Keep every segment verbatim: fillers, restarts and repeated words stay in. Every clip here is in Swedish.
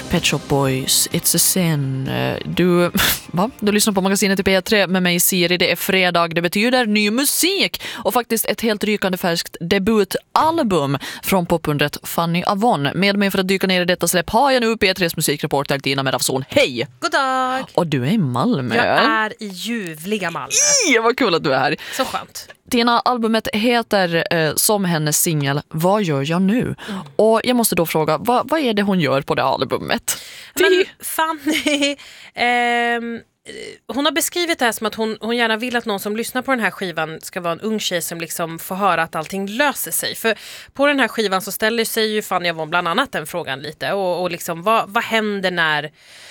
Pet Shop Boys, It's a Sin. Du, va? Du lyssnar på magasinet i P tre med mig Siri. Det är fredag, det betyder ny musik och faktiskt ett helt rykande färskt debutalbum från popundret Fanny Avon. Med mig för att dyka ner i detta släpp har jag nu P tres musikreporter Tina Medavson. Hej! God dag! Och du är i Malmö. Jag är i ljuvliga Malmö. Ja, vad kul att du är här. Så skönt. Tina, albumet heter eh, som hennes singel Vad gör jag nu? Mm. Och jag måste då fråga, vad, vad är det hon gör på det albumet? Men Fanny, ehm, hon har beskrivit det här som att hon, hon gärna vill att någon som lyssnar på den här skivan ska vara en ung tjej som liksom får höra att allting löser sig. För på den här skivan så ställer sig ju Fanny Avon bland annat den frågan lite. Och, och liksom, vad, vad händer när...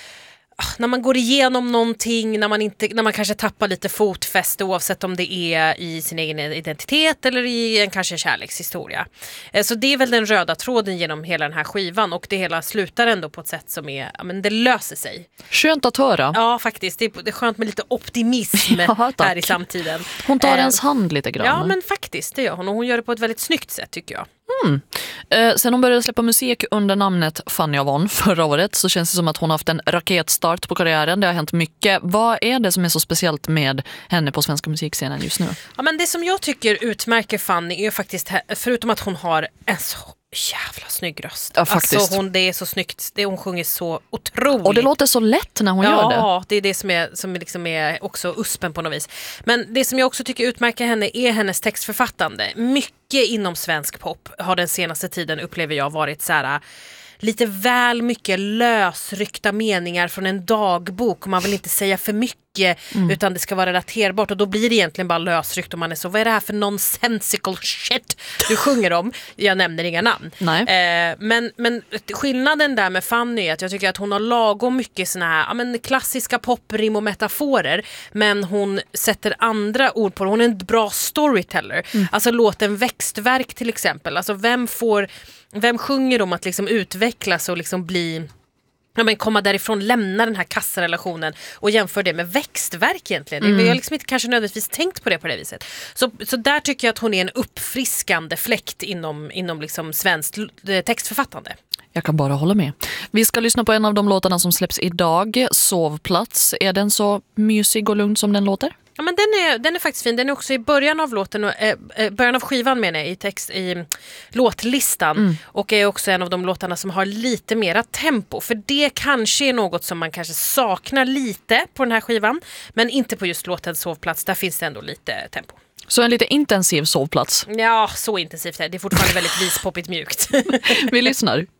när man går igenom någonting, när man, inte, när man kanske tappar lite fotfäste oavsett om det är i sin egen identitet eller i en kanske kärlekshistoria. Så det är väl den röda tråden genom hela den här skivan och det hela slutar ändå på ett sätt som är, ja men det löser sig. Skönt att höra. Ja faktiskt, det är, det är skönt med lite optimism ja, här i samtiden. Hon tar eh, ens hand lite grann. Ja men faktiskt, det gör hon och hon gör det på ett väldigt snyggt sätt tycker jag. Mm. Eh, sen hon började släppa musik under namnet Fanny Avon förra året så känns det som att hon har haft en raketstart på karriären. Det har hänt mycket. Vad är det som är så speciellt med henne på svenska musikscenen just nu? Ja, men det som jag tycker utmärker Fanny är faktiskt, förutom att hon har en så jävla snygg röst. Ja, faktiskt. Alltså hon, det är så snyggt. Det, hon sjunger så otroligt. Och det låter så lätt när hon ja, gör det. Ja, det är det som är, som liksom är också uspen på något vis. Men det som jag också tycker utmärker henne är hennes textförfattande. Mycket inom svensk pop har den senaste tiden upplever jag varit så här... lite väl mycket lösryckta meningar från en dagbok och man vill inte säga för mycket mm. utan det ska vara relaterbart och då blir det egentligen bara lösryckt och man är så, vad är det här för nonsensical shit du sjunger om? Jag nämner inga namn. Nej. Eh, men, men skillnaden där med Fanny är att jag tycker att hon har lagom mycket såna här ja, men klassiska poprim och metaforer men hon sätter andra ord på det. Hon är en bra storyteller. Mm. Alltså låten Växtverk till exempel. Alltså vem får Vem sjunger om att liksom utvecklas och liksom bli, ja, men komma därifrån, lämna den här kassarelationen och jämföra det med växtverk egentligen. Mm. Jag har liksom inte kanske nödvändigtvis tänkt på det på det viset. Så, så där tycker jag att hon är en uppfriskande fläkt inom, inom liksom svenskt textförfattande. Jag kan bara hålla med. Vi ska lyssna på en av de låtarna som släpps idag, Sovplats. Är den så mysig och lugn som den låter? Ja, men den är, den är faktiskt fin. Den är också i början av låten och, eh, början av skivan menar jag, i text i låtlistan mm. och är också en av de låtarna som har lite mera tempo. För det kanske är något som man kanske saknar lite på den här skivan men inte på just låten Sovplats. Där finns det ändå lite tempo. Så en lite intensiv sovplats? Ja, så intensivt är det. Det är fortfarande väldigt vispoppigt mjukt. Vi lyssnar.